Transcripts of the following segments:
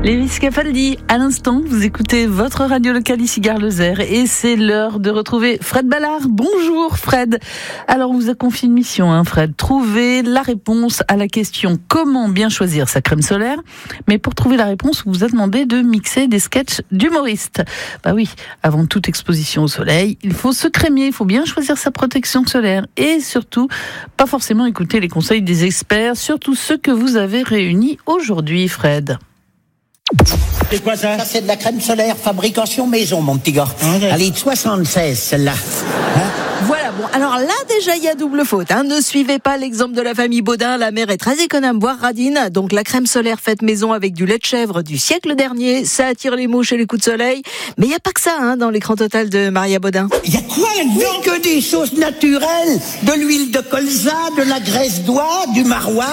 Lévis Capaldi, à l'instant, vous écoutez votre radio locale ici Gare-Lozère et c'est l'heure de retrouver Fred Ballard. Bonjour Fred. Alors, on vous a confié une mission, Fred. Trouver la réponse à la question comment bien choisir sa crème solaire. Mais pour trouver la réponse, on vous a demandé de mixer des sketchs d'humoristes. Bah oui, avant toute exposition au soleil, il faut se crémer, il faut bien choisir sa protection solaire et surtout, pas forcément écouter les conseils des experts, surtout ceux que vous avez réunis aujourd'hui, Fred. C'est quoi ça? Ça, c'est de la crème solaire fabrication maison, mon petit gars. Okay. Elle est de 76, celle-là. Voilà, bon, alors là, déjà, il y a double faute. Ne suivez pas l'exemple de la famille Baudin. La mère est très économe, voire radine. Donc, la crème solaire faite maison avec du lait de chèvre du siècle dernier, ça attire les mouches et les coups de soleil. Mais il n'y a pas que ça, dans l'écran total de Maria Baudin. Il y a quoi là-dedans? Que des choses naturelles. De l'huile de colza, de la graisse d'oie, du maroilles,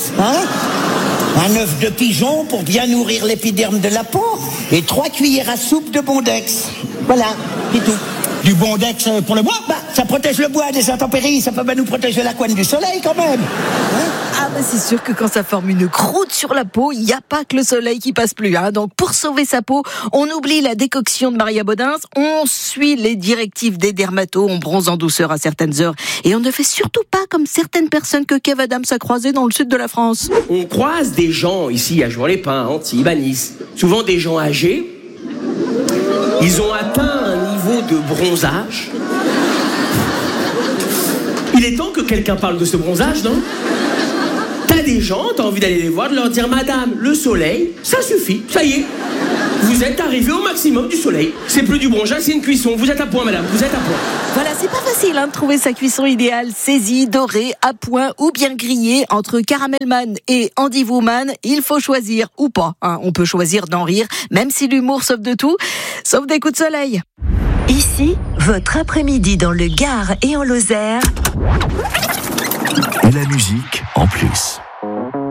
un œuf de pigeon pour bien nourrir l'épiderme de la peau et 3 cuillères à soupe de Bondex. Voilà, c'est tout. Du Bondex pour le bois? Ça protège le bois des intempéries, ça peut bien nous protéger la couenne du soleil quand même. C'est sûr que quand ça forme une croûte sur la peau, il n'y a pas que le soleil qui passe plus. Donc pour sauver sa peau, on oublie la décoction de Maria Baudin, on suit les directives des dermatos, on bronze en douceur à certaines heures et on ne fait surtout pas comme certaines personnes que Kev Adams a croisées dans le sud de la France. On croise des gens ici à Jouan-les-Pins, Antibes, à Nice, souvent des gens âgés. Ils ont atteint un niveau de bronzage. Il est temps que quelqu'un parle de ce bronzage, non? T'as des gens, t'as envie d'aller les voir, de leur dire « Madame, le soleil, ça suffit, ça y est. Vous êtes arrivé au maximum du soleil. C'est plus du bronzage, c'est une cuisson. Vous êtes à point, madame, vous êtes à point. » Voilà, c'est pas facile de trouver sa cuisson idéale. Saisie, dorée, à point ou bien grillée. Entre Caramelman et Andy Woman, il faut choisir ou pas. On peut choisir d'en rire, même si l'humour sauve de tout, sauf des coups de soleil. Ici, votre après-midi dans le Gard et en Lozère. Et la musique en plus.